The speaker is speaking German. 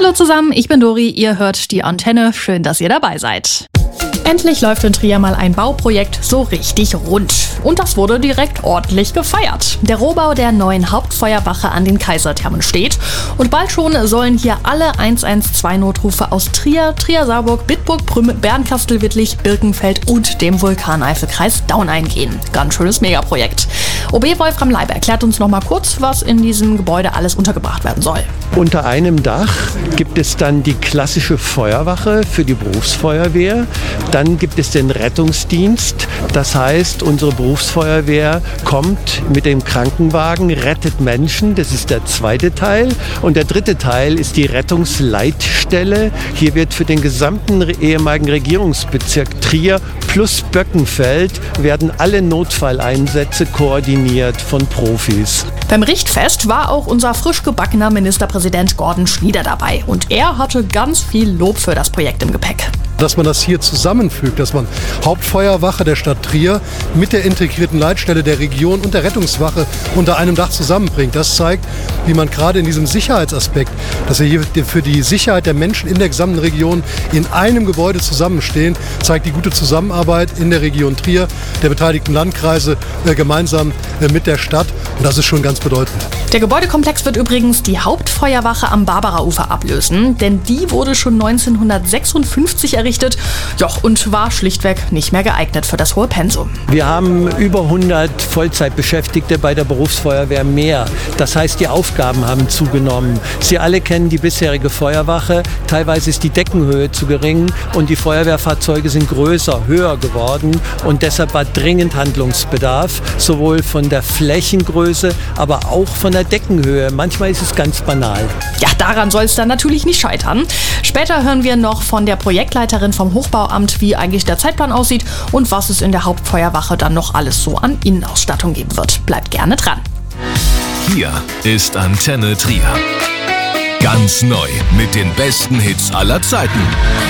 Hallo zusammen, ich bin Dori, ihr hört die Antenne. Schön, dass ihr dabei seid. Endlich läuft in Trier mal ein Bauprojekt so richtig rund. Und das wurde direkt ordentlich gefeiert. Der Rohbau der neuen Hauptfeuerwache an den Kaiserthermen steht. Und bald schon sollen hier alle 112-Notrufe aus Trier, Trier-Saarburg, Bitburg, Prüm, Bernkastel-Wittlich, Birkenfeld und dem Vulkaneifelkreis Daun eingehen. Ganz schönes Megaprojekt. OB Wolfram Leib erklärt uns noch mal kurz, was in diesem Gebäude alles untergebracht werden soll. Unter einem Dach gibt es dann die klassische Feuerwache für die Berufsfeuerwehr. Dann gibt es den Rettungsdienst. Das heißt, unsere Berufsfeuerwehr kommt mit dem Krankenwagen, rettet Menschen. Das ist der zweite Teil. Und der dritte Teil ist die Rettungsleitstelle. Hier wird für den gesamten ehemaligen Regierungsbezirk Trier plus Böckenfeld werden alle Notfalleinsätze koordiniert von Profis. Beim Richtfest war auch unser frisch gebackener Ministerpräsident Gordon Schmieder dabei. Und er hatte ganz viel Lob für das Projekt im Gepäck. Dass man das hier zusammenfügt, dass man Hauptfeuerwache der Stadt Trier mit der integrierten Leitstelle der Region und der Rettungswache unter einem Dach zusammenbringt. Das zeigt, wie man gerade in diesem Sicherheitsaspekt, dass wir hier für die Sicherheit der Menschen in der gesamten Region in einem Gebäude zusammenstehen, zeigt die gute Zusammenarbeit in der Region Trier, der beteiligten Landkreise gemeinsam mit der Stadt. Und das ist schon ganz bedeutend. Der Gebäudekomplex wird übrigens die Hauptfeuerwache am Barbarer-Ufer ablösen, denn die wurde schon 1956 errichtet, und war schlichtweg nicht mehr geeignet für das hohe Pensum. Wir haben über 100 Vollzeitbeschäftigte bei der Berufsfeuerwehr mehr. Das heißt, die Aufgaben haben zugenommen. Sie alle kennen die bisherige Feuerwache. Teilweise ist die Deckenhöhe zu gering und die Feuerwehrfahrzeuge sind größer, höher geworden. Und deshalb war dringend Handlungsbedarf, sowohl von der Flächengröße, aber auch von der Deckenhöhe. Manchmal ist es ganz banal. Ja, daran soll es dann natürlich nicht scheitern. Später hören wir noch von der Projektleiterin vom Hochbauamt, wie eigentlich der Zeitplan aussieht und was es in der Hauptfeuerwache dann noch alles so an Innenausstattung geben wird. Bleibt gerne dran. Hier ist Antenne Trier. Ganz neu mit den besten Hits aller Zeiten.